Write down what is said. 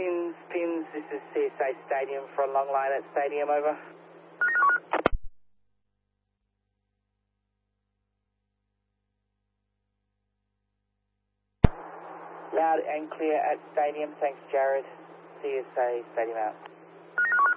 Pims, this is CSA Stadium for a long line at Stadium, over. Loud and clear at Stadium, thanks Jared. CSA Stadium out.